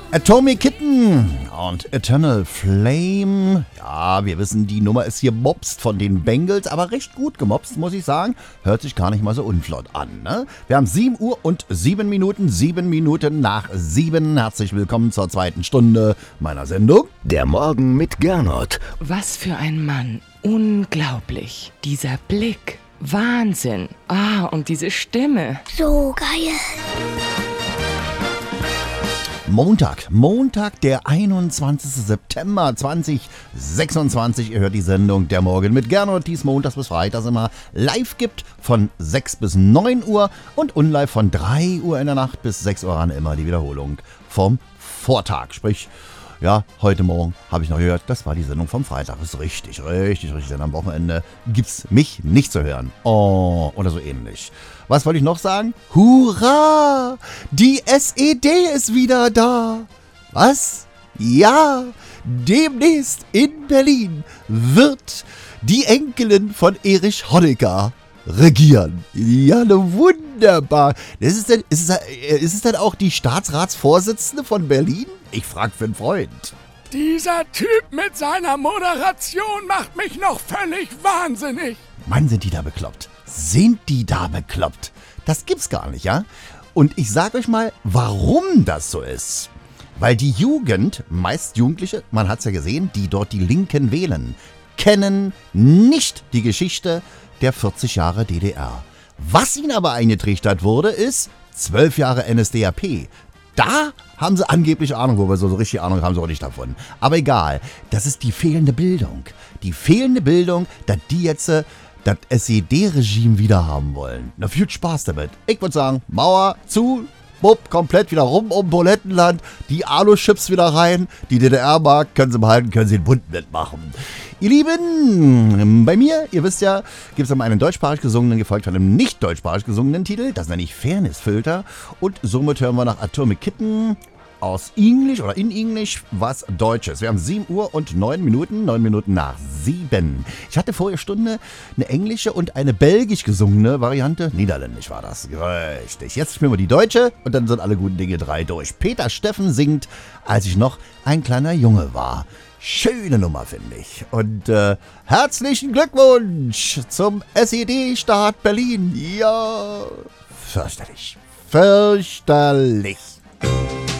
Atomic Kitten und Eternal Flame. Ja, wir wissen, die Nummer ist hier mopst von den Bengals, aber recht gut gemopst, muss ich sagen. Hört sich gar nicht mal so unflott an, ne? Wir haben 7 Uhr und 7 Minuten, 7 Minuten nach 7. Herzlich willkommen zur zweiten Stunde meiner Sendung. Der Morgen mit Gernot. Was für ein Mann. Unglaublich. Dieser Blick. Wahnsinn. Und diese Stimme. So geil. Montag, der 21. September 2026. Ihr hört die Sendung Der Morgen mit Gernot, die es montags bis freitags immer live gibt von 6 bis 9 Uhr und unlive von 3 Uhr in der Nacht bis 6 Uhr an, immer die Wiederholung vom Vortag. Sprich, ja, heute Morgen habe ich noch gehört, das war die Sendung vom Freitag. Das ist richtig. Denn am Wochenende gibt's mich nicht zu hören. Oh, oder so ähnlich. Was wollte ich noch sagen? Hurra! Die SED ist wieder da. Was? Ja, demnächst in Berlin wird die Enkelin von Erich Honecker regieren. Ja, wunderbar. Ist es denn auch die Staatsratsvorsitzende von Berlin? Ich frag für einen Freund. Dieser Typ mit seiner Moderation macht mich noch völlig wahnsinnig. Mann, sind die da bekloppt. Sind die da bekloppt? Das gibt's gar nicht, ja? Und ich sag euch mal, warum das so ist. Weil die Jugend, meist Jugendliche, man hat's ja gesehen, die dort die Linken wählen, kennen nicht die Geschichte der 40 Jahre DDR. Was ihnen aber eingetrichtert wurde, ist 12 Jahre NSDAP. Da haben sie angeblich Ahnung, wobei so richtig Ahnung haben sie auch nicht davon. Aber egal, das ist die fehlende Bildung. Die fehlende Bildung, dass die jetzt das SED-Regime wieder haben wollen. Na, viel Spaß damit. Ich würde sagen, Mauer zu, bupp, komplett wieder rum um Bulettenland, die Alu-Chips wieder rein, die DDR-Mark können sie behalten, können sie den Bund mitmachen. Ihr Lieben, bei mir, ihr wisst ja, gibt es immer einen deutschsprachig gesungenen, gefolgt von einem nicht deutschsprachig gesungenen Titel. Das nenne ich Fairness-Filter. Und somit hören wir nach Atomic Kitten aus Englisch oder in Englisch was Deutsches. Wir haben 7 Uhr und 9 Minuten, 9 Minuten nach 7. Ich hatte vorher Stunde eine englische und eine belgisch gesungene Variante. Niederländisch war das. Richtig. Jetzt spielen wir die deutsche und dann sind alle guten Dinge 3 durch. Peter Steffen singt, als ich noch ein kleiner Junge war. Schöne Nummer, finde ich. Und herzlichen Glückwunsch zum SED-Staat Berlin. Ja, fürchterlich. Fürchterlich.